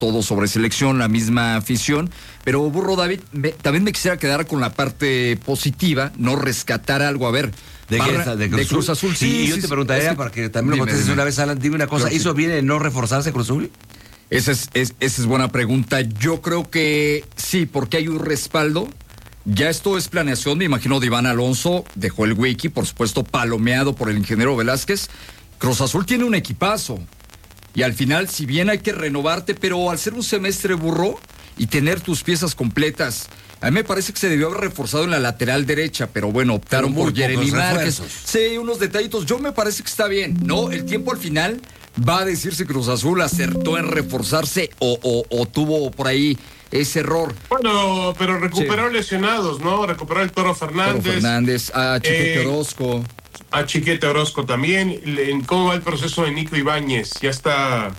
todo sobre selección, la misma afición. Pero, Burro David, también me quisiera quedar con la parte positiva, no rescatar algo. A ver, de Cruz Azul. Sí, yo te preguntaría, para que también lo contestes una vez, Alan, dime una cosa, ¿eso viene de no reforzarse Cruz Azul? Esa es buena pregunta. Yo creo que sí, porque hay un respaldo. Ya esto es planeación, me imagino, de Iván Alonso, dejó el wiki, por supuesto, palomeado por el ingeniero Velázquez. Cruz Azul tiene un equipazo. Y al final, si bien hay que renovarte, pero al ser un semestre, Burro, y tener tus piezas completas, a mí me parece que se debió haber reforzado en la lateral derecha, pero bueno, optaron por Jeremy Márquez. Sí, unos detallitos. Yo me parece que está bien, ¿no? El tiempo al final va a decir si Cruz Azul acertó en reforzarse o tuvo por ahí ese error. Bueno, pero recuperó lesionados, ¿no? Recuperó el Toro Fernández. A Chiquete Orozco. A Chiquete Orozco también. ¿Cómo va el proceso de Nico Ibáñez? Ya está...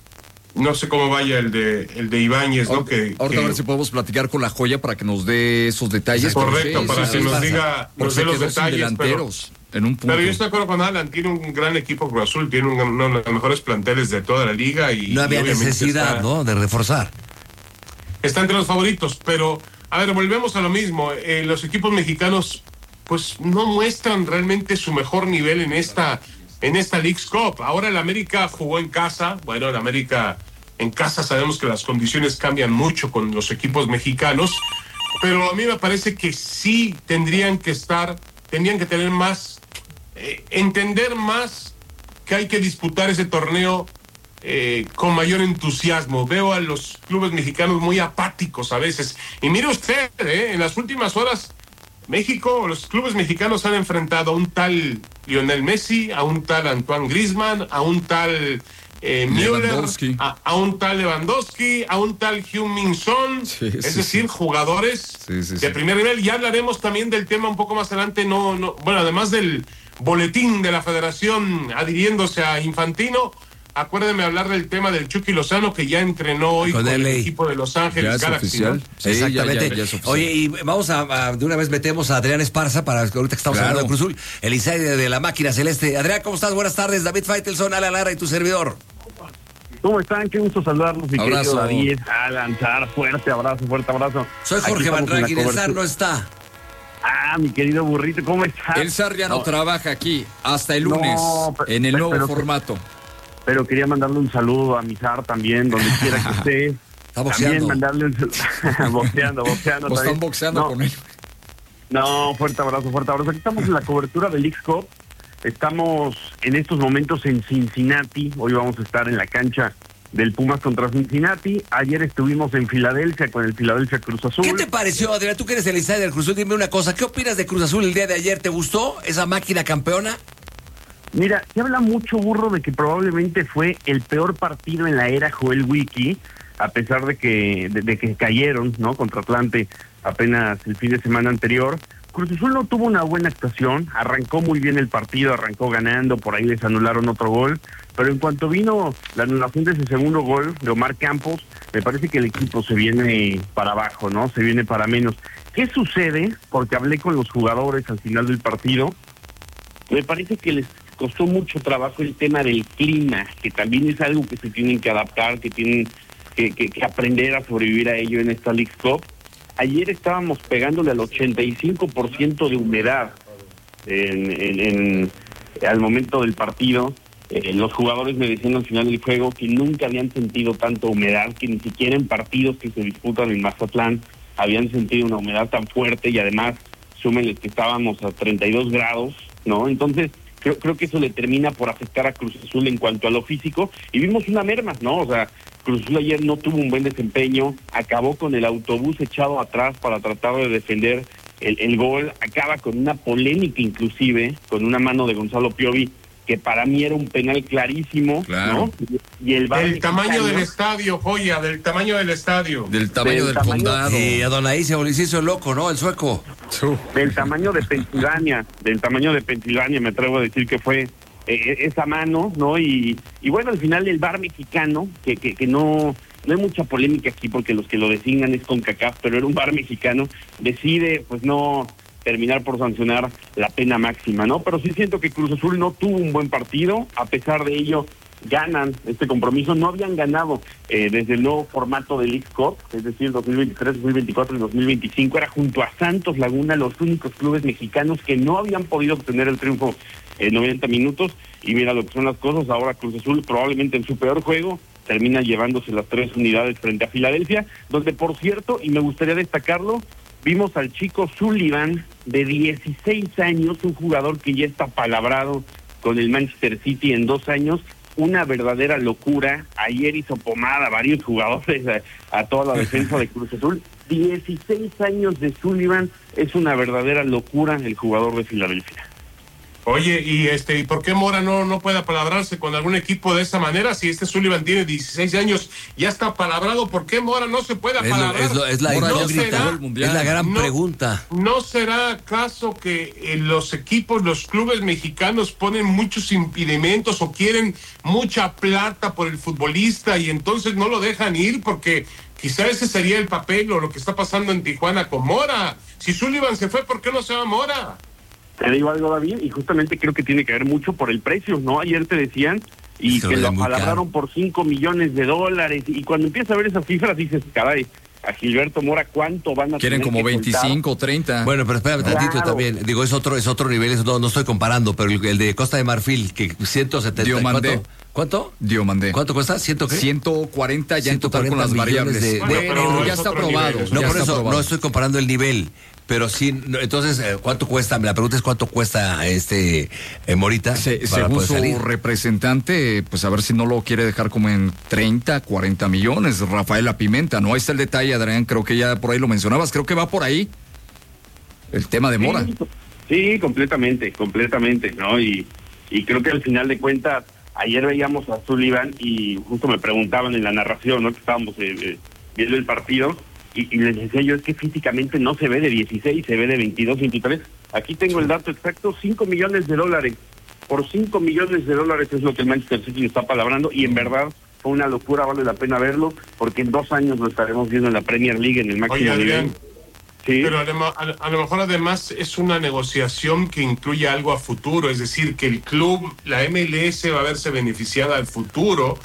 No sé cómo vaya el de Ibáñez, ¿no? Ahorita a ver si podemos platicar con la Joya para que nos dé esos detalles. Correcto, para que nos diga, nos dé los detalles. Delanteros, en un punto. Pero yo estoy de acuerdo con Alan, tiene un gran equipo Cruz Azul, tiene uno de los mejores planteles de toda la liga. No había necesidad, ¿no?, de reforzar. Está entre los favoritos, pero, a ver, volvemos a lo mismo. Los equipos mexicanos, pues, no muestran realmente su mejor nivel en esta Leagues Cup. Ahora el América jugó en casa. Bueno, el América en casa sabemos que las condiciones cambian mucho con los equipos mexicanos, pero a mí me parece que sí tendrían que tener más, entender más que hay que disputar ese torneo con mayor entusiasmo. Veo a los clubes mexicanos muy apáticos a veces. Y mire usted, en las últimas horas México, los clubes mexicanos han enfrentado a un tal Lionel Messi, a un tal Antoine Griezmann, a un tal Müller, a un tal Lewandowski, a un tal Heung-min Son, es decir, jugadores de primer nivel. Ya hablaremos también del tema un poco más adelante, bueno, además del boletín de la Federación adhiriéndose a Infantino. Acuérdenme hablar del tema del Chucky Lozano, que ya entrenó hoy con el equipo de Los Ángeles Galaxy, ¿no? Sí, exactamente. Ya Oye, y vamos de una vez metemos a Adrián Esparza, para que ahorita que estamos hablando de Cruz Azul, el insider de la máquina celeste. Adrián, ¿cómo estás? Buenas tardes. David Faitelson, Alan Lara y tu servidor. ¿Cómo están? Qué gusto saludarlos, mi querido David, Alan, Sar, fuerte abrazo. Soy Jorge Van Rankin, el Sar no está. Mi querido burrito, ¿cómo estás? El Sar ya no trabaja aquí, hasta el lunes, en el nuevo formato. Pero quería mandarle un saludo a mi Sar también, donde quiera que esté. Está boxeando. También mandarle un boxeando. Están boxeando con él. No, fuerte abrazo. Aquí estamos en la cobertura del Leagues Cup. Estamos en estos momentos en Cincinnati. Hoy vamos a estar en la cancha del Pumas contra Cincinnati. Ayer estuvimos en Filadelfia con el Filadelfia Cruz Azul. ¿Qué te pareció, Adrián? Tú que eres el insider del Cruz Azul, dime una cosa. ¿Qué opinas de Cruz Azul el día de ayer? ¿Te gustó esa máquina campeona? Mira, se habla mucho, Burro, de que probablemente fue el peor partido en la era Joel Wiki, a pesar de que cayeron, ¿no?, contra Atlante apenas el fin de semana anterior. Cruz Azul no tuvo una buena actuación, arrancó muy bien el partido, arrancó ganando, por ahí les anularon otro gol, pero en cuanto vino la anulación de ese segundo gol de Omar Campos, me parece que el equipo se viene para abajo, ¿no? Se viene para menos. ¿Qué sucede? Porque hablé con los jugadores al final del partido, me parece que les costó mucho trabajo el tema del clima, que también es algo que se tienen que adaptar, que tienen que aprender a sobrevivir a ello en esta Leagues Cup. Ayer estábamos pegándole al 85% de humedad al momento del partido. Los jugadores me decían al final del juego que nunca habían sentido tanta humedad, que ni siquiera en partidos que se disputan en Mazatlán habían sentido una humedad tan fuerte, y además súmenles que estábamos a 32 grados, ¿no? Entonces creo que eso le termina por afectar a Cruz Azul en cuanto a lo físico, y vimos una merma, ¿no? O sea, Cruz Azul ayer no tuvo un buen desempeño, acabó con el autobús echado atrás para tratar de defender el gol, acaba con una polémica inclusive, con una mano de Gonzalo Piovi, que para mí era un penal clarísimo, ¿no? Y el del tamaño del estadio, Joya, del tamaño del estadio. Del tamaño del condado. Y a Donahí se hizo loco, ¿no? El sueco. Del tamaño de Pensilvania, me atrevo a decir que fue esa mano, ¿no? Y bueno, al final el VAR mexicano, que no hay mucha polémica aquí porque los que lo designan es CONCACAF, pero era un VAR mexicano, decide pues no terminar por sancionar la pena máxima, ¿no? Pero sí siento que Cruz Azul no tuvo un buen partido, a pesar de ello ganan este compromiso. No habían ganado desde el nuevo formato de League Cup, es decir, 2023, 2024 y 2025. Era junto a Santos Laguna los únicos clubes mexicanos que no habían podido obtener el triunfo en 90 minutos. Y mira lo que son las cosas. Ahora Cruz Azul, probablemente en su peor juego, termina llevándose las 3 unidades frente a Filadelfia, donde, por cierto, y me gustaría destacarlo, vimos al chico Sullivan, de 16 años, un jugador que ya está palabrado con el Manchester City en 2 años, una verdadera locura. Ayer hizo pomada a varios jugadores, a toda la defensa de Cruz Azul. 16 años de Sullivan, es una verdadera locura el jugador de Filadelfia. Oye, ¿y por qué Mora no puede apalabrarse con algún equipo de esa manera? Si Sullivan tiene 16 años, ya está apalabrado, ¿por qué Mora no se puede apalabrar? Es la incógnita, es la gran pregunta. ¿No será acaso que los equipos, los clubes mexicanos ponen muchos impedimentos o quieren mucha plata por el futbolista y entonces no lo dejan ir? Porque quizá ese sería el papel o lo que está pasando en Tijuana con Mora. Si Sullivan se fue, ¿por qué no se va Mora? Te digo algo, David, y justamente creo que tiene que ver mucho por el precio, ¿no? Ayer te decían, y que lo apalabraron por $5 millones, y cuando empiezas a ver esas cifras dices, caray, a Gilberto Mora, ¿cuánto van a quieren tener como que 25, soltar? 30. Bueno, pero espérame tantito también. Digo, es otro nivel, eso no estoy comparando, pero el de Costa de Marfil, que 170. Diomandé. ¿Cuánto? Diomandé. ¿Cuánto cuesta? ¿100 qué? 140 ya en total con las variables. Pero ya está aprobado. No, por eso no estoy comparando el nivel. Pero sí, entonces, ¿cuánto cuesta? La pregunta es ¿cuánto cuesta Morita? Según su representante, pues a ver si no lo quiere dejar como en 30, 40 millones. Rafaela Pimenta, ¿no? Ahí está el detalle, Adrián, creo que ya por ahí lo mencionabas, creo que va por ahí el tema de Mora. Sí, completamente, ¿no? Y creo que al final de cuentas, ayer veíamos a Sullivan y justo me preguntaban en la narración, ¿no? Que estábamos viendo el partido. Y les decía yo, es que físicamente no se ve de 16, se ve de 22, 23. Aquí tengo el dato exacto, $5 millones. Por $5 millones es lo que el Manchester City está palabrando, y en verdad fue una locura, vale la pena verlo, porque en 2 años lo estaremos viendo en la Premier League en el máximo nivel. Sí. Pero a lo mejor además es una negociación que incluye algo a futuro, es decir, que el club, la MLS va a verse beneficiada al futuro.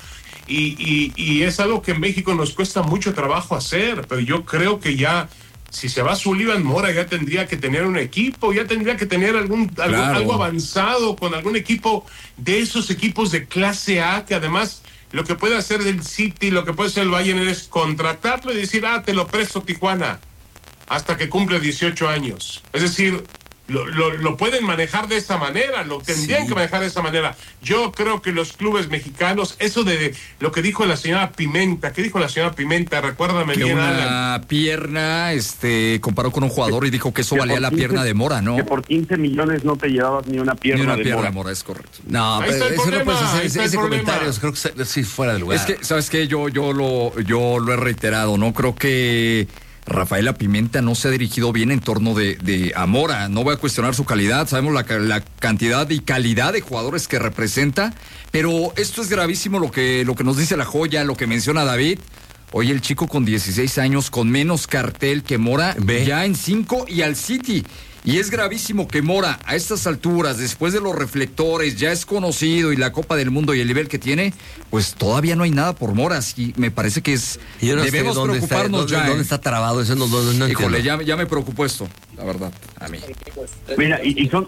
Y es algo que en México nos cuesta mucho trabajo hacer, pero yo creo que ya, si se va Sullivan, Mora ya tendría que tener un equipo, ya tendría que tener algo avanzado con algún equipo de esos equipos de clase A, que además lo que puede hacer del City, lo que puede hacer el Bayern es contratarlo y decir, te lo presto Tijuana, hasta que cumple 18 años. Es decir, lo pueden manejar de esa manera, lo tendrían que manejar de esa manera. Yo creo que los clubes mexicanos, eso de lo que dijo la señora Pimenta, ¿qué dijo la señora Pimenta? Recuérdame que bien, una Alan. Pierna, comparó con un jugador y dijo que eso valía la pierna de Mora, ¿no? Que por 15 millones no te llevabas ni una pierna de Mora. Es correcto. No, ahí pero eso no puedes hacer ese comentario, creo que sí fuera de lugar. Es que, ¿sabes qué? Yo lo he reiterado, ¿no? Creo que Rafaela Pimenta no se ha dirigido bien en torno de Mora. No voy a cuestionar su calidad, sabemos la cantidad y calidad de jugadores que representa, pero esto es gravísimo lo que nos dice la joya, lo que menciona David. Oye, el chico con 16 años, con menos cartel que Mora, ya en 5 y al City. Y es gravísimo que Mora, a estas alturas, después de los reflectores, ya es conocido y la Copa del Mundo y el nivel que tiene, pues todavía no hay nada por Mora. Y me parece que debemos preocuparnos ya. ¿Dónde está trabado? Eso no Híjole, ya me preocupó esto, la verdad, a mí. Mira, y son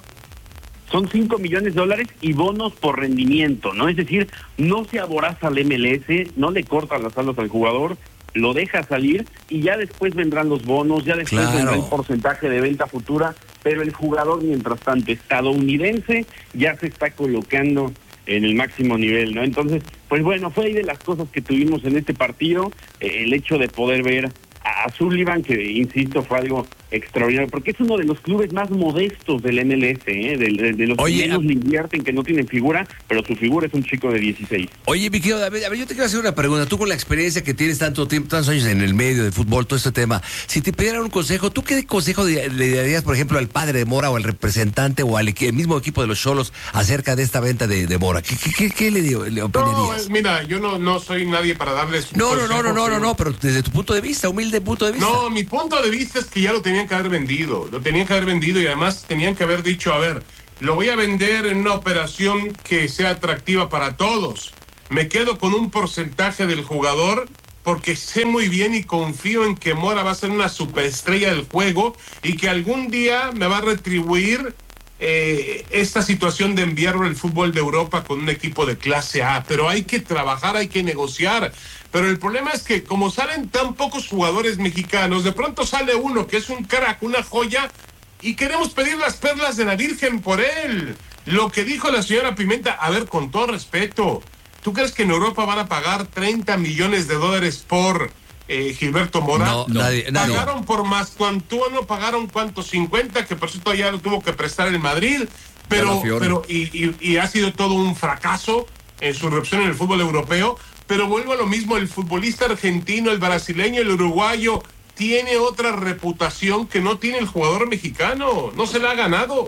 $5 millones y bonos por rendimiento, ¿no? Es decir, no se aboraza al MLS, no le corta las alas al jugador, lo deja salir y ya después vendrán los bonos, ya después vendrá el porcentaje de venta futura, pero el jugador, mientras tanto, estadounidense, ya se está colocando en el máximo nivel, ¿no? Entonces, pues bueno, fue ahí de las cosas que tuvimos en este partido, el hecho de poder ver a Sullivan, que insisto, fue algo extraordinario, porque es uno de los clubes más modestos del MLS, de los que menos le invierten, que no tienen figura, pero su figura es un chico de 16. Oye, mi querido David, a ver, yo te quiero hacer una pregunta. Tú con la experiencia que tienes tantos años en el medio del fútbol, todo este tema, si te pidieran un consejo, ¿tú qué consejo le darías, por ejemplo, al padre de Mora o al representante o al mismo equipo de los Xolos acerca de esta venta de Mora? ¿Qué le opinarías? No, mira, yo no soy nadie para darles un consejo. No, pero desde tu punto de vista, humilde punto de vista. No, mi punto de vista es que ya lo tenían que haber vendido, y además tenían que haber dicho, a ver, lo voy a vender en una operación que sea atractiva para todos. me quedo con un porcentaje del jugador porque sé muy bien y confío en que Mora va a ser una superestrella del juego y que algún día me va a retribuir esta situación de enviarlo al fútbol de Europa con un equipo de clase A. Pero hay que trabajar, hay que negociar. Pero el problema es que como salen tan pocos jugadores mexicanos, de pronto sale uno que es un crack, una joya, y queremos pedir las perlas de la Virgen por él. Lo que dijo la señora Pimenta, a ver, con todo respeto, ¿tú crees que en Europa van a pagar $30 millones por Gilberto Mora? No, nadie. Pagaron por Mascuantuono, pagaron ¿cuánto? 50, que por cierto ya lo tuvo que prestar el Madrid, pero ha sido todo un fracaso en su recepción en el fútbol europeo. Pero vuelvo a lo mismo, el futbolista argentino, el brasileño, el uruguayo, tiene otra reputación que no tiene el jugador mexicano, no se la ha ganado.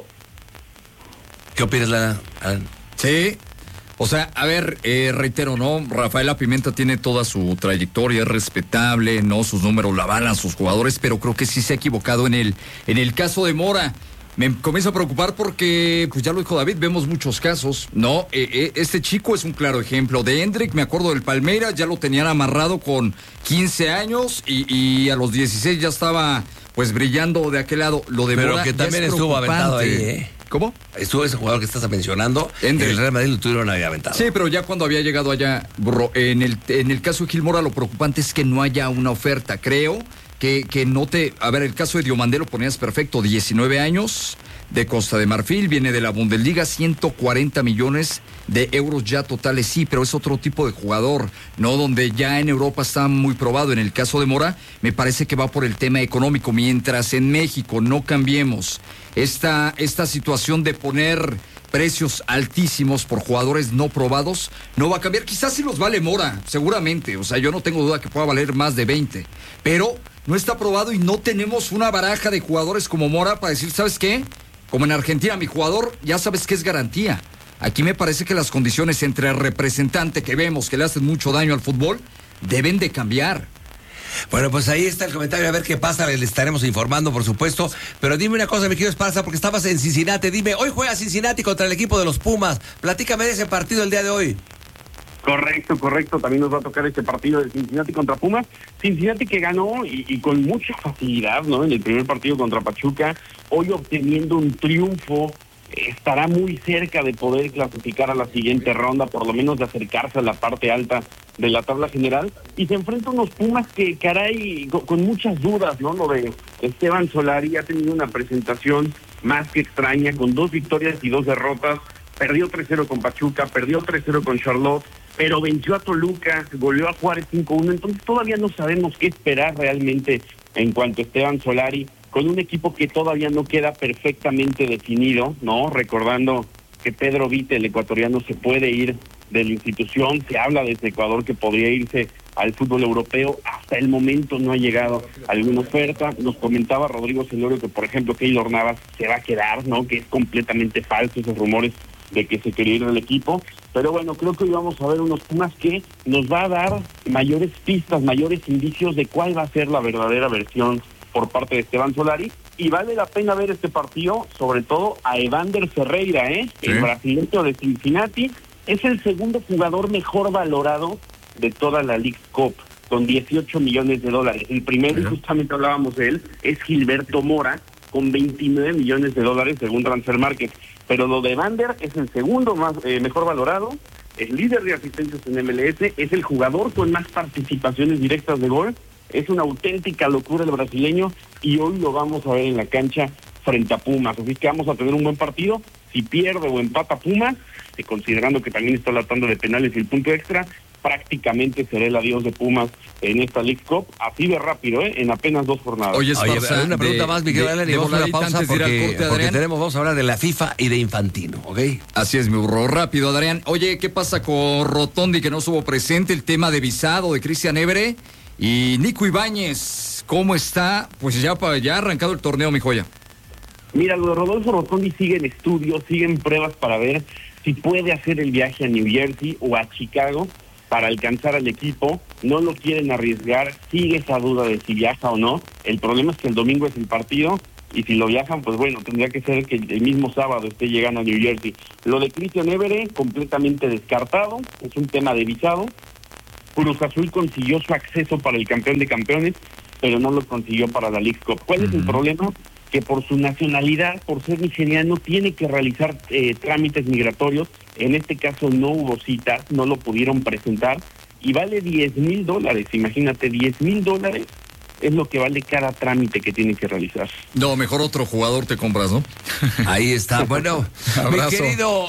¿Qué opinas, Lana? Sí, o sea, a ver, reitero, ¿no? Rafaela Pimenta tiene toda su trayectoria, es respetable, ¿no? Sus números la avalan, sus jugadores, pero creo que sí se ha equivocado en el caso de Mora. Me comienza a preocupar porque, pues ya lo dijo David, vemos muchos casos, ¿no? Este chico es un claro ejemplo. De Hendrik, me acuerdo del Palmeiras, ya lo tenían amarrado con 15 años y a los 16 ya estaba, pues, brillando de aquel lado. Lo de Pero Mora que también estuvo aventado ahí, ¿eh? ¿Cómo? Estuvo ese jugador que estás mencionando, Hendrik. el Real Madrid lo tuvieron ahí aventado. Sí, pero ya cuando había llegado allá, burro, en el caso de Gil Mora, lo preocupante es que no haya una oferta, creo. Que no te... A ver, el caso de Diomandé lo ponías perfecto, 19 años, de Costa de Marfil, viene de la Bundesliga, 140 millones de euros ya totales, sí, pero es otro tipo de jugador, ¿no? Donde ya en Europa está muy probado. En el caso de Mora, me parece que va por el tema económico, mientras en México no cambiemos esta situación de poner precios altísimos por jugadores no probados, no va a cambiar. Quizás sí los vale Mora, seguramente, o sea, yo no tengo duda que pueda valer más de 20, pero no está probado y no tenemos una baraja de jugadores como Mora para decir, ¿sabes qué? Como en Argentina, mi jugador, ya sabes que es garantía. Aquí me parece que las condiciones entre el representante que vemos que le hacen mucho daño al fútbol deben de cambiar. Bueno, pues ahí está el comentario, a ver qué pasa, le estaremos informando, por supuesto. Pero dime una cosa, mi querido Esparza, porque estabas en Cincinnati. Dime, hoy juega Cincinnati contra el equipo de los Pumas. Platícame de ese partido el día de hoy. Correcto. También nos va a tocar este partido de Cincinnati contra Pumas. Cincinnati que ganó y con mucha facilidad, ¿no? En el primer partido contra Pachuca, hoy obteniendo un triunfo, estará muy cerca de poder clasificar a la siguiente ronda, por lo menos de acercarse a la parte alta de la tabla general, y se enfrenta a unos Pumas que, caray, con muchas dudas, ¿no? Lo de Esteban Solari ha tenido una presentación más que extraña, con 2 victorias y 2 derrotas. Perdió 3-0 con Pachuca, perdió 3-0 con Charlotte, pero venció a Toluca, volvió a Juárez 5-1, entonces todavía no sabemos qué esperar realmente en cuanto a Esteban Solari, con un equipo que todavía no queda perfectamente definido, ¿no? Recordando que Pedro Vite, el ecuatoriano, se puede ir de la institución, se habla desde Ecuador que podría irse al fútbol europeo, hasta el momento no ha llegado alguna oferta. Nos comentaba Rodrigo Celorio que, por ejemplo, Keylor Navas se va a quedar, ¿no? Que es completamente falso esos rumores de que se quería ir al equipo, pero bueno, creo que hoy vamos a ver unos Pumas que nos va a dar mayores pistas, mayores indicios de cuál va a ser la verdadera versión por parte de Esteban Solari, y vale la pena ver este partido, sobre todo a Evander Ferreira, Sí. El brasileño de Cincinnati, es el segundo jugador mejor valorado de toda la League Cup, con 18 millones de dólares. El primero, y justamente hablábamos de él, es Gilberto Mora, con 29 millones de dólares según Transfer Market. Pero lo de Evander es el segundo más mejor valorado, es líder de asistencias en MLS, es el jugador con más participaciones directas de gol. Es una auténtica locura el brasileño y hoy lo vamos a ver en la cancha frente a Pumas. Así que vamos a tener un buen partido. Si pierde o empata Pumas, considerando que también está la tanda de penales y el punto extra, prácticamente será el adiós de Pumas en esta League Cup, así de rápido, en apenas 2 jornadas. Oye, Esparza, una pregunta más, Miguel Alan, y vamos a la pausa antes de ir al porque, corte, porque Adrián. vamos a hablar de la FIFA y de Infantino, ¿ok? Así es, mi burro. Rápido, Adrián. Oye, ¿qué pasa con Rotondi, que no estuvo presente? El tema de visado de Cristian Évere y Nico Ibáñez. ¿Cómo está? Pues ya ha arrancado el torneo, mi joya. Mira, lo de Rodolfo Rotondi sigue en estudio, siguen pruebas para ver si puede hacer el viaje a New Jersey o a Chicago para alcanzar al equipo. No lo quieren arriesgar, sigue esa duda de si viaja o no. El problema es que el domingo es el partido y si lo viajan, pues bueno, tendría que ser que el mismo sábado esté llegando a New Jersey. Lo de Christian Évere, completamente descartado, es un tema de visado. Cruz Azul consiguió su acceso para el campeón de campeones, pero no lo consiguió para la Leagues Cup. ¿Cuál es el problema? Que por su nacionalidad, por ser nigeriano, tiene que realizar trámites migratorios. En este caso no hubo citas, no lo pudieron presentar, y vale $10,000, imagínate, $10,000 es lo que vale cada trámite que tiene que realizar. No, mejor otro jugador te compras, ¿no? Ahí está. Bueno, mi Abrazo. querido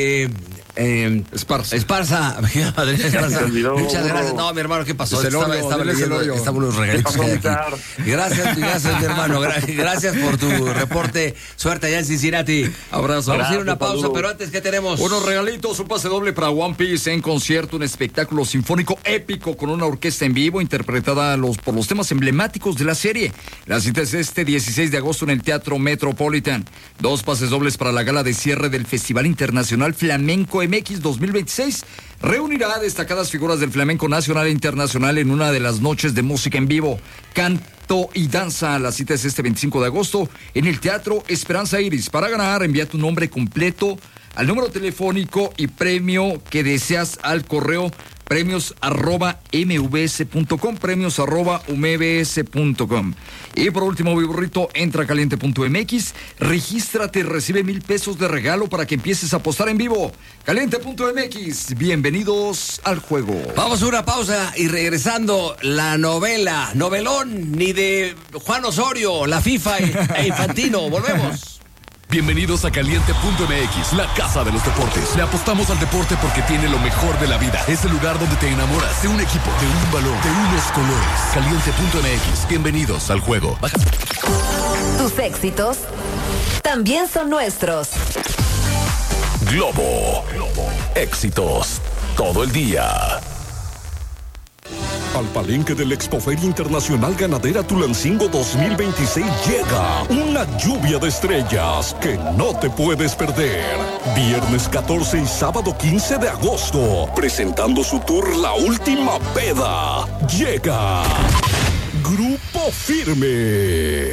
Esparza. Muchas gracias. No, mi hermano, ¿qué pasó? Estaba leyendo unos regalitos que hay aquí. Gracias, mi hermano. Gracias por tu reporte. Suerte allá en Cincinnati. Abrazo. Vamos a ir a una Gracias, pausa, saludos. pero antes, ¿qué tenemos? Unos regalitos, un pase doble para One Piece en concierto, un espectáculo sinfónico épico con una orquesta en vivo interpretada por los temas emblemáticos de la serie. La cita es este 16 de agosto en el Teatro Metropolitan. 2 pases dobles para la gala de cierre del Festival Internacional Flamenco MX 2026. Reunirá a destacadas figuras del flamenco nacional e internacional en una de las noches de música en vivo, canto y danza. La cita es este 25 de agosto en el Teatro Esperanza Iris. Para ganar, envía tu nombre completo al número telefónico y premio que deseas al correo premios@mbs.com, premios@mbs.com. Y por último, mi burrito, entra a caliente.mx, regístrate y recibe $1,000 de regalo para que empieces a apostar en vivo. Caliente.mx, bienvenidos al juego. Vamos a una pausa y regresando, la novelón, ni de Juan Osorio, la FIFA e Infantino. Volvemos. Bienvenidos a Caliente.mx, la casa de los deportes. Le apostamos al deporte porque tiene lo mejor de la vida. Es el lugar donde te enamoras de un equipo, de un balón, de unos colores. Caliente.mx, bienvenidos al juego. Tus éxitos también son nuestros. Globo. Éxitos todo el día. Al palenque del Expoferia Internacional Ganadera Tulancingo 2026 llega una lluvia de estrellas que no te puedes perder. Viernes 14 y sábado 15 de agosto, presentando su tour La Última Peda. Llega Grupo Firme.